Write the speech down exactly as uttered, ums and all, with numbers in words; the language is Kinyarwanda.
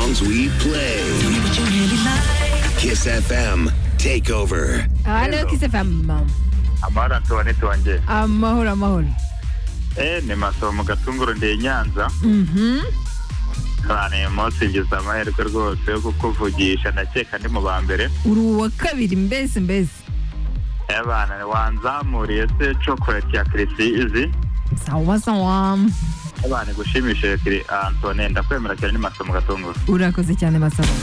songs we play. Kiss F M Takeover. Hello, Kiss F M. Amara Antoinette wanjye. Amahoro amahoro. Eh ni masomo gatunguru ndi Nyanza. Mhm. Bane motsi ngize amahirwe rwose yo kukuvugisha ndakeka ndi mu bambere. Uri uwa kabiri mbese mbese. Abana wanzamuriye se chocolate ya Chrissy. Sawa sawa. Abana gushimishije kiri Antoinette ndakwemera cyane ni masomo gatunguru. Urakoze cyane masomo.